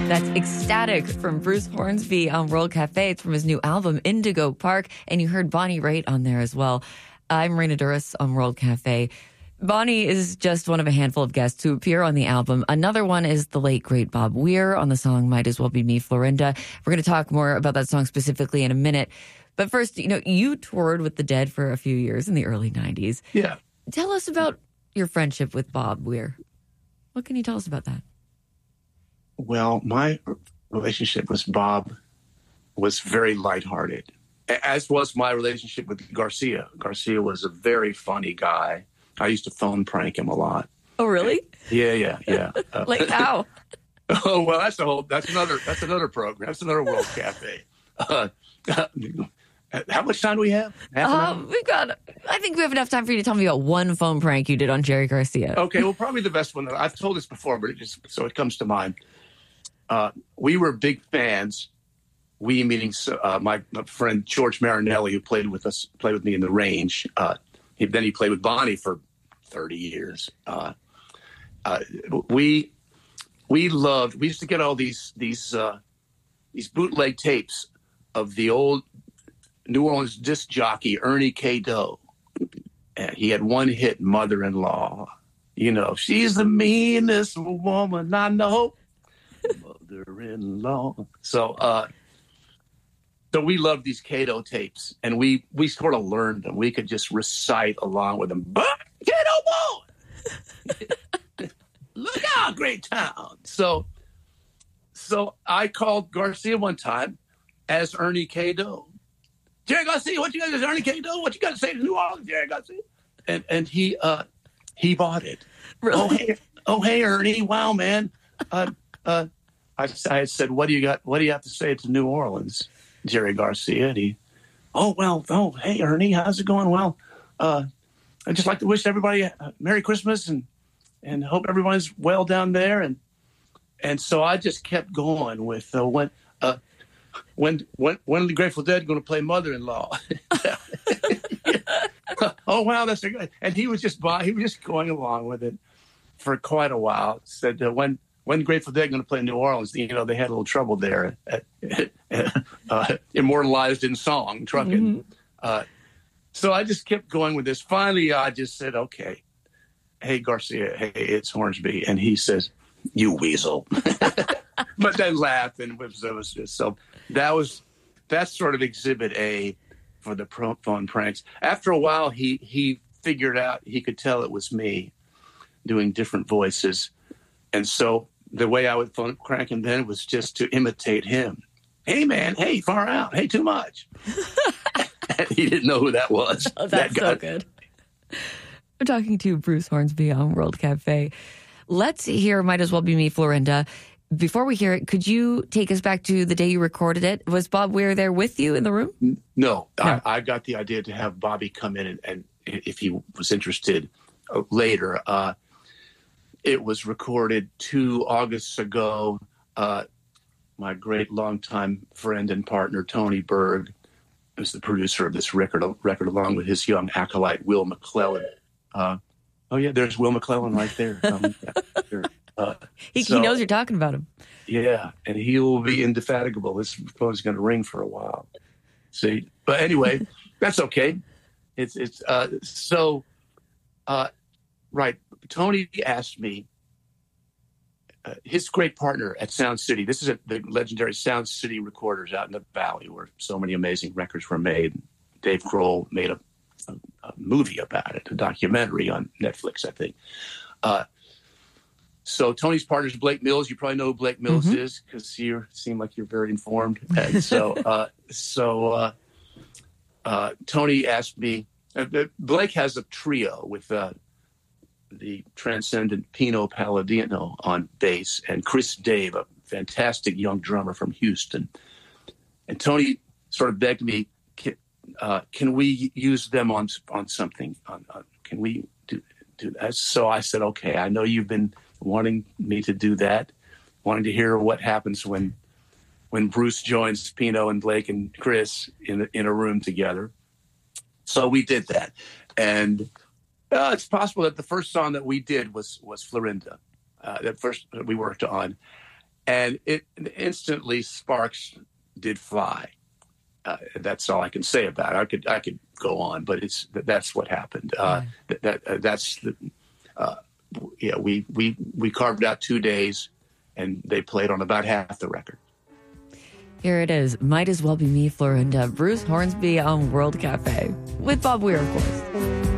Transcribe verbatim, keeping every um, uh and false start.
That's Ecstatic from Bruce Hornsby on World Cafe. It's from his new album, Indigo Park. And you heard Bonnie Raitt on there as well. I'm Marina Duras on World Cafe. Bonnie is just one of a handful of guests who appear on the album. Another one is the late, great Bob Weir on the song Might As Well Be Me, Florinda. We're going to talk more about that song specifically in a minute. But first, you know, you toured with the Dead for a few years in the early nineties. Yeah. Tell us about your friendship with Bob Weir. What can you tell us about that? Well, my relationship with Bob was very lighthearted, as was my relationship with Garcia. Garcia was a very funny guy. I used to phone prank him a lot. Oh, really? Yeah, yeah, yeah. Uh, like how? Oh, well, that's a whole. That's another. That's another program. That's another World Cafe. Uh, how much time do we have? Half an uh, hour? We've got. I think we have enough time for you to tell me about one phone prank you did on Jerry Garcia. Okay, well, probably the best one. I've told this before, but it just so it comes to mind. Uh, we were big fans. We meaning uh, my, my friend George Marinelli, who played with us, played with me in the Range. Uh, he, then he played with Bonnie for thirty years. Uh, uh, we we loved. We used to get all these these uh, these bootleg tapes of the old New Orleans disc jockey Ernie K. Doe. And he had one hit, "Mother-in-Law." You know, she's the meanest woman I know. Mother-in-law. So, uh, so we loved these Cato tapes, and we we sort of learned them. We could just recite along with them. But Cato boy, look out, great town. So, so I called Garcia one time as Ernie Cato. Jerry Garcia, what you got to say, Ernie Cato? What you got to say to New Orleans, Jerry Garcia? And and he uh he bought it. Really? Oh hey, oh hey, Ernie. Wow, man. Uh, uh, I, I said, what do you got? What do you have to say to New Orleans, Jerry Garcia? And he, oh, well, oh, hey, Ernie, how's it going? Well, uh, I'd just like to wish everybody a Merry Christmas and, and hope everyone's well down there. And, and so I just kept going with, uh, when, uh, when, when, when are the Grateful Dead going to play Mother-in-Law? Oh, wow. That's a good. And he was just, he was just going along with it for quite a while. Said, uh, when, When Grateful Dead going to play in New Orleans, you know, they had a little trouble there, at, uh, immortalized in song, trucking. Mm-hmm. Uh, so I just kept going with this. Finally, I just said, okay, hey, Garcia, hey, it's Hornsby. And he says, you weasel. But then laughed, and it was, it was just, so that was, that's sort of exhibit A for the phone pranks. After a while, he, he figured out, he could tell it was me doing different voices. And so the way I would phone crank him then was just to imitate him. Hey, man. Hey, far out. Hey, too much. He didn't know who that was. Oh, that's that so good. We're talking to Bruce Hornsby on World Cafe. Let's hear Might As Well Be Me, Florinda. Before we hear it, could you take us back to the day you recorded it? Was Bob Weir there with you in the room? No. no. I, I got the idea to have Bobby come in and, and if he was interested uh, later. Uh, It was recorded two Augusts ago. Uh, my great longtime friend and partner, Tony Berg, was the producer of this record, record along with his young acolyte, Will McClellan. Uh, oh, yeah, there's Will McClellan right there. Um, yeah, sure. uh, he, so, he knows you're talking about him. Yeah, and he will be indefatigable. This phone's going to ring for a while. See? But anyway, that's okay. It's, it's uh, so, uh, right. Tony asked me, uh, his great partner at Sound City. This is at the legendary Sound City Recorders out in the Valley, where so many amazing records were made. Dave Grohl made a, a, a movie about it, a documentary on Netflix, I think. Uh, so Tony's partner is Blake Mills. You probably know who Blake Mills mm-hmm. is because you seem like you're very informed. And so, uh, so uh, uh, Tony asked me. Uh, Blake has a trio with. Uh, the transcendent Pino Palladino on bass, and Chris Dave, a fantastic young drummer from Houston. And Tony sort of begged me, can, uh, can we use them on on something? On, on, can we do, do that? So I said, okay, I know you've been wanting me to do that, wanting to hear what happens when when Bruce joins Pino and Blake and Chris in, in a room together. So we did that. And Uh, it's possible that the first song that we did was was Florinda, uh, that first that we worked on, and it instantly sparks did fly. Uh, that's all I can say about it. I could I could go on, but it's that's what happened. Uh, Yeah. that, that uh, that's the uh, yeah. We we we carved out two days, and they played on about half the record. Here it is. Might as well be me, Florinda. Bruce Hornsby on World Cafe with Bob Weir, of course.